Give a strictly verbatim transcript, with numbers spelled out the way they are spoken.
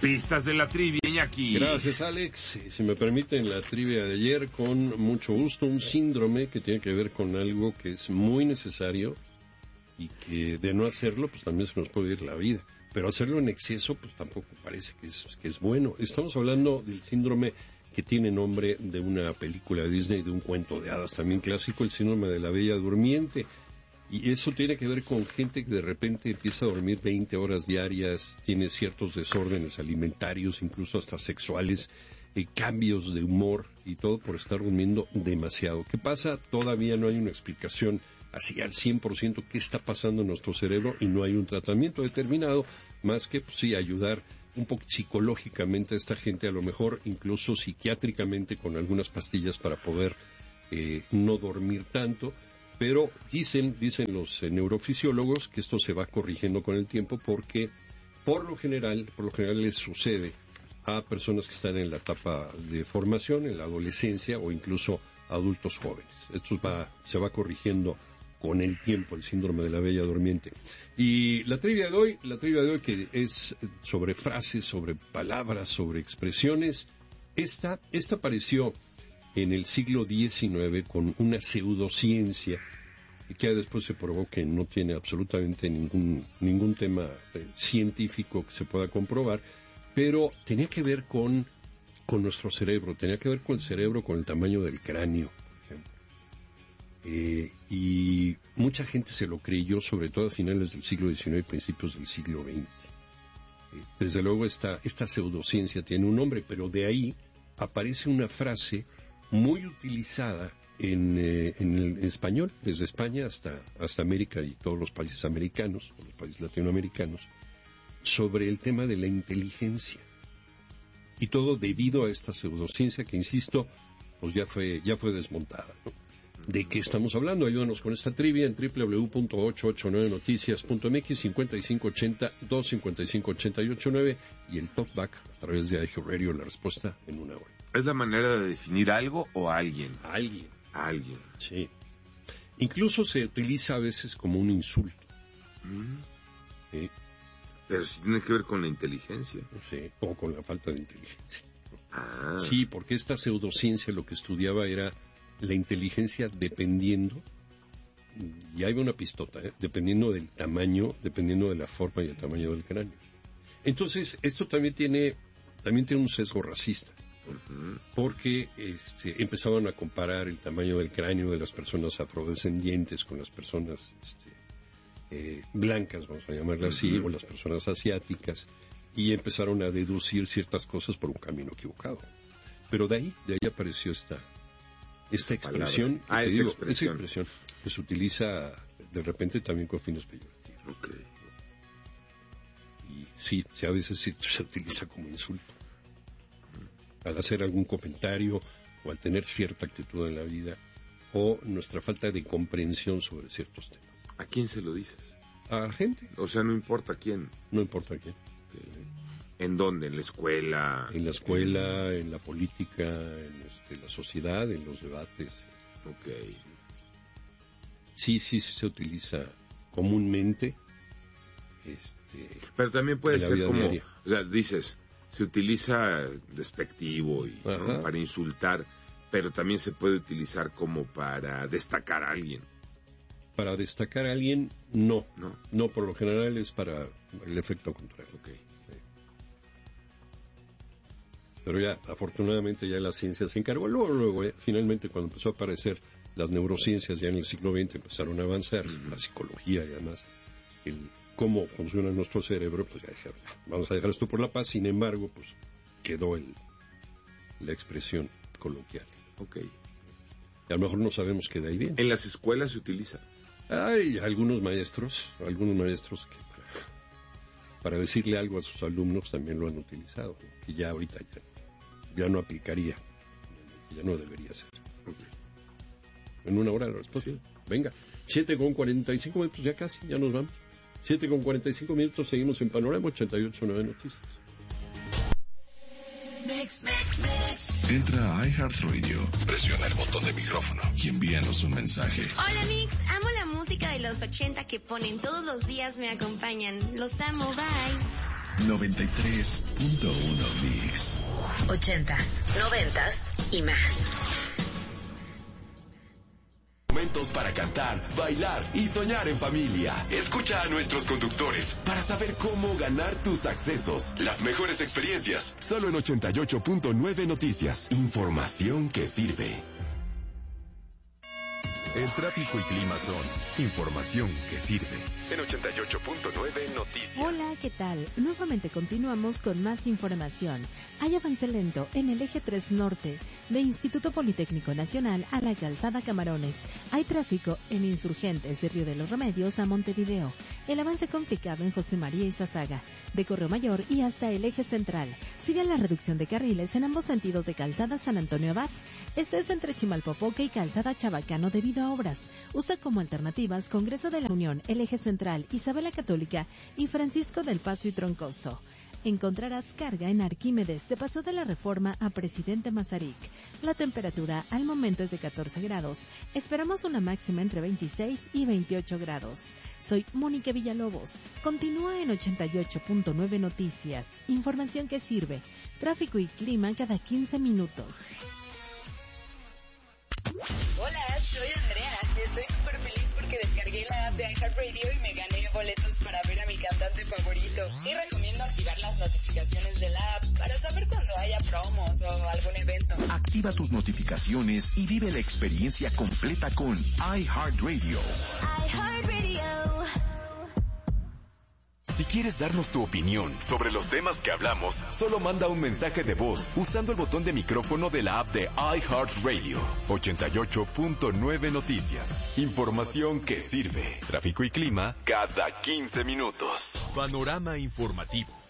Pistas de la trivia, Iñaki. Gracias, Alex. Si me permiten, la trivia de ayer, con mucho gusto, un síndrome que tiene que ver con algo que es muy necesario y que de no hacerlo, pues también se nos puede ir la vida. Pero hacerlo en exceso, pues tampoco parece que es, que es bueno. Estamos hablando del síndrome que tiene nombre de una película de Disney, de un cuento de hadas también clásico, el síndrome de la Bella Durmiente. Y eso tiene que ver con gente que de repente empieza a dormir veinte horas diarias, tiene ciertos desórdenes alimentarios, incluso hasta sexuales, eh, cambios de humor y todo por estar durmiendo demasiado. ¿Qué pasa? Todavía no hay una explicación así al cien por ciento qué está pasando en nuestro cerebro y no hay un tratamiento determinado, más que pues, sí ayudar un poco psicológicamente a esta gente, a lo mejor incluso psiquiátricamente con algunas pastillas para poder eh, no dormir tanto. Pero dicen, dicen los eh, neurofisiólogos que esto se va corrigiendo con el tiempo porque por lo general, por lo general les sucede a personas que están en la etapa de formación, en la adolescencia o incluso adultos jóvenes. Esto va, se va corrigiendo con el tiempo, el síndrome de la Bella Durmiente. Y la trivia de hoy, la trivia de hoy que es sobre frases, sobre palabras, sobre expresiones, esta, esta apareció en el siglo diecinueve con una pseudociencia que después se probó que no tiene absolutamente ningún, ningún tema eh, científico que se pueda comprobar, pero tenía que ver con, con nuestro cerebro, tenía que ver con el cerebro, con el tamaño del cráneo, por ejemplo. Eh, y mucha gente se lo creyó, sobre todo a finales del siglo diecinueve y principios del siglo veinte. Eh, desde luego esta, esta pseudociencia tiene un nombre, pero de ahí aparece una frase muy utilizada en, eh, en el español, desde España hasta, hasta América y todos los países americanos, o los países latinoamericanos, sobre el tema de la inteligencia. Y todo debido a esta pseudociencia que, insisto, pues ya fue, ya fue desmontada, ¿no? ¿De qué estamos hablando? Ayúdanos con esta trivia en doble u doble u doble u punto ochocientos ochenta y nueve noticias punto m x, cincuenta y cinco ochenta, dos cincuenta y cinco ochenta y ocho nueve y el talkback a través de iHeartRadio, la respuesta en una hora. ¿Es la manera de definir algo o a alguien? A alguien. A alguien. Sí. Incluso se utiliza a veces como un insulto. Mm. Sí. Pero sí tiene que ver con la inteligencia. Sí, o con la falta de inteligencia. Ah. Sí, porque esta pseudociencia lo que estudiaba era la inteligencia dependiendo, y hay una pistota, ¿eh? dependiendo del tamaño, dependiendo de la forma y el tamaño del cráneo. Entonces, esto también tiene, también tiene un sesgo racista. Uh-huh. Porque este, empezaban a comparar el tamaño del cráneo de las personas afrodescendientes con las personas este, eh, blancas, vamos a llamarlas así, uh-huh. o las personas asiáticas, y empezaron a deducir ciertas cosas por un camino equivocado. Pero de ahí, de ahí apareció esta, esta expresión, ah, esa digo, expresión. Esa expresión que se utiliza de repente también con fines peyorativos. Okay. Y sí, sí, a veces sí se utiliza como insulto. Al hacer algún comentario o al tener cierta actitud en la vida o nuestra falta de comprensión sobre ciertos temas. ¿A quién se lo dices? A la gente. O sea, no importa quién. No importa quién. ¿En dónde? ¿En la escuela? En la escuela, en, en la política, en este, la sociedad, en los debates. Ok. Sí, sí, sí se utiliza comúnmente. Este, Pero también puede ser como, diaria. O sea, dices, se utiliza despectivo y ¿no? para insultar, pero también se puede utilizar como para destacar a alguien. Para destacar a alguien, no. No, no por lo general es para el efecto contrario. Okay. Sí. Pero ya, afortunadamente, ya la ciencia se encargó. Luego, luego eh, finalmente, cuando empezó a aparecer las neurociencias, ya en el siglo veinte empezaron a avanzar, uh-huh. la psicología y además el cómo funciona nuestro cerebro, pues ya dijeron, vamos a dejar esto por la paz. Sin embargo, pues quedó el, la expresión coloquial. Ok. Y a lo mejor no sabemos qué de ahí viene. ¿En las escuelas se utiliza? Hay algunos maestros, algunos maestros que para, para decirle algo a sus alumnos también lo han utilizado, ¿no? Que ya ahorita ya, ya no aplicaría, ya no debería ser. Okay. En una hora la respuesta. Sí. Venga, siete con cuarenta y cinco minutos, ya casi, ya nos vamos. siete con cuarenta y cinco minutos, seguimos en Panorama ochenta y ocho nueve Noticias. Mix, mix, mix. Entra a iHeartRadio, presiona el botón de micrófono y envíanos un mensaje. Hola Mix, amo la música. música de los ochenta que ponen todos los días me acompañan. Los amo, bye. noventa y tres punto uno Mix. Ochentas, noventas y más. Momentos para cantar, bailar y soñar en familia. Escucha a nuestros conductores para saber cómo ganar tus accesos. Las mejores experiencias, solo en ochenta y ocho punto nueve Noticias. Información que sirve. El tráfico y clima son información que sirve. En ochenta y ocho punto nueve Noticias. Hola, ¿qué tal? Nuevamente continuamos con más información. Hay avance lento en el eje tres Norte, de Instituto Politécnico Nacional a la Calzada Camarones. Hay tráfico en Insurgentes de Río de los Remedios a Montevideo. El avance complicado en José María Izazaga, de Correo Mayor y hasta el eje central. Sigue la reducción de carriles en ambos sentidos de Calzada San Antonio Abad. Este es entre Chimalpopoca y Calzada Chabacano debido a obras. Usa como alternativas Congreso de la Unión, el eje central, Isabela Católica y Francisco del Paso y Troncoso. Encontrarás carga en Arquímedes, de Paso de la Reforma a Presidente Mazarik. La temperatura al momento es de catorce grados. Esperamos una máxima entre veintiséis y veintiocho grados. Soy Mónica Villalobos. Continúa en ochenta y ocho punto nueve Noticias. Información que sirve. Tráfico y clima cada quince minutos. Hola, soy Andrea y estoy súper feliz porque descargué la app de iHeartRadio y me gané boletos para ver a mi cantante favorito. Y recomiendo activar las notificaciones de la app para saber cuando haya promos o algún evento. Activa tus notificaciones y vive la experiencia completa con iHeartRadio. iHeartRadio. Si quieres darnos tu opinión sobre los temas que hablamos, solo manda un mensaje de voz usando el botón de micrófono de la app de iHeartRadio. ochenta y ocho punto nueve Noticias. Información que sirve. Tráfico y clima cada quince minutos. Panorama informativo.